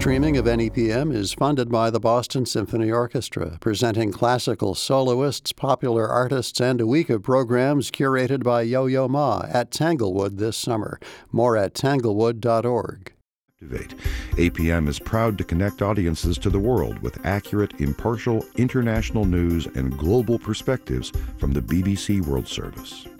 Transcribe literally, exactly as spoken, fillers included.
streaming of N E P M is funded by the Boston Symphony Orchestra, presenting classical soloists, popular artists, and a week of programs curated by Yo-Yo Ma at Tanglewood this summer. More at tanglewood dot org. A P M is proud to connect audiences to the world with accurate, impartial, international news and global perspectives from the B B C World Service.